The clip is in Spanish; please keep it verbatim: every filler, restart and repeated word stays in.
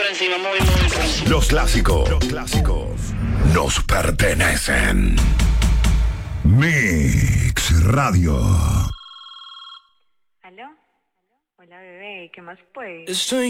encima, muy, muy por encima. Los clásicos, los clásicos nos pertenecen. Mix Radio. ¿Aló? Hola, bebé, ¿qué más pues? Estoy